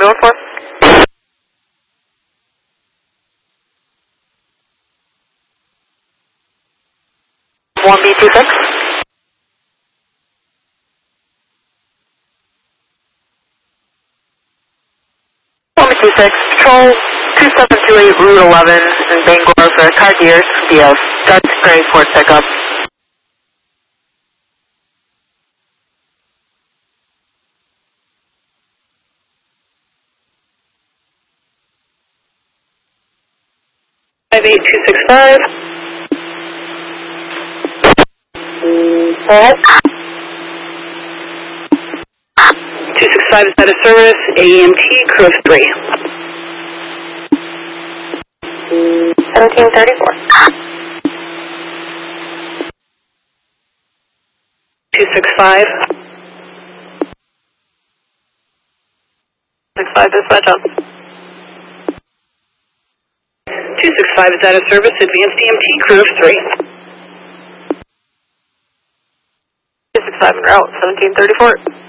Norfolk. 1B26. 1B26. Control 2728 Route 11 in Bangor for Cardiers Diaz. That's great for pickup. Five 8265. What? 265 is out of service. AEMT crew of 3. 1734. 265. 65 dispatch up. 265 is out of service. Advanced EMT crew of 3. 265 en route. 1734.